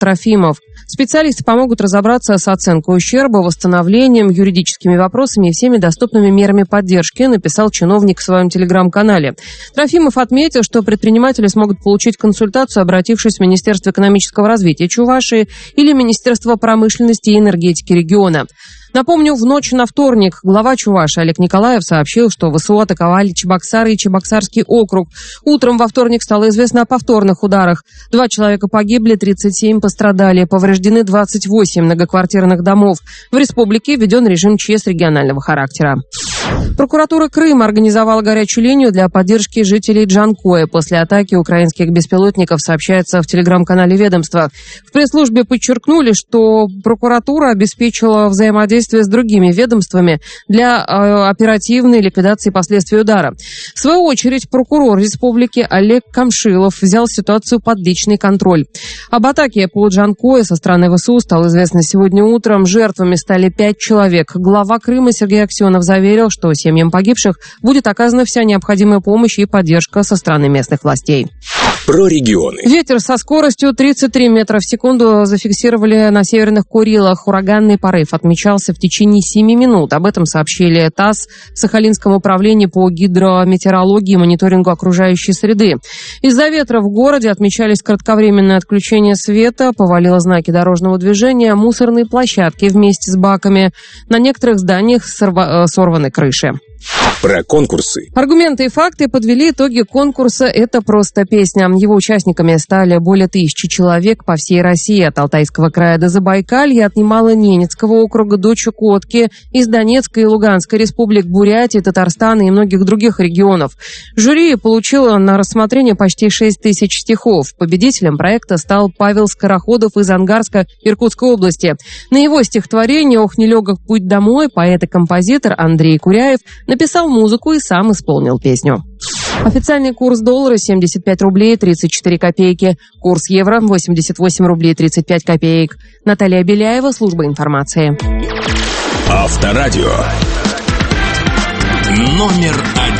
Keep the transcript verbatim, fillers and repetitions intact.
Трофимов. Специалисты помогут разобраться с оценкой ущерба, восстановлением, юридическими вопросами и всеми доступными мерами поддержки, написал чиновник в своем телеграм-канале. Трофимов отметил, что предприниматели смогут получить консультацию, обратившись в Министерство экономического развития Чувашии или Министерство промышленности и энергетики региона. Напомню, в ночь на вторник глава Чувашии Олег Николаев сообщил, что ВСУ атаковали Чебоксары и Чебоксарский округ. Утром во вторник стало известно о повторных ударах. Два человека погибли, тридцать семь пострадали, повреждены двадцать восемь многоквартирных домов. В республике введен режим ЧС регионального характера. Прокуратура Крыма организовала горячую линию для поддержки жителей Джанкоя после атаки украинских беспилотников, сообщается в телеграм-канале ведомства. В пресс-службе подчеркнули, что прокуратура обеспечила взаимодействие с другими ведомствами для э, оперативной ликвидации последствий удара. В свою очередь, прокурор республики Олег Камшилов взял ситуацию под личный контроль. Об атаке по Джанкою со стороны ВСУ стало известно сегодня утром. Жертвами стали пять человек. Глава Крыма Сергей Аксенов заверил, что семьям погибших будет оказана вся необходимая помощь и поддержка со стороны местных властей. Про регионы. Ветер со скоростью тридцать три метра в секунду зафиксировали на Северных Курилах. Ураганный порыв отмечался в течение семи минут. Об этом сообщили ТАСС в Сахалинском управлении по гидрометеорологии и мониторингу окружающей среды. Из-за ветра в городе отмечались кратковременное отключение света, повалило знаки дорожного движения, мусорные площадки вместе с баками. На некоторых зданиях сорва- сорваны крыши. Про конкурсы. Аргументы и факты подвели итоги конкурса «Это просто песня». Его участниками стали более тысячи человек по всей России, от Алтайского края до Забайкалья, от Ямало-Ненецкого округа до Чукотки, из Донецкой и Луганской республик, Бурятии, Татарстана и многих других регионов. Жюри получило на рассмотрение почти шесть тысяч стихов. Победителем проекта стал Павел Скороходов из Ангарска Иркутской области. На его стихотворение «Ох, нелегок путь домой» поэт и композитор Андрей Куряев написал музыку и сам исполнил песню. Официальный курс доллара семьдесят пять рублей тридцать четыре копейки. Курс евро восемьдесят восемь рублей тридцать пять копеек. Наталья Беляева, служба информации. Авторадио. Номер один.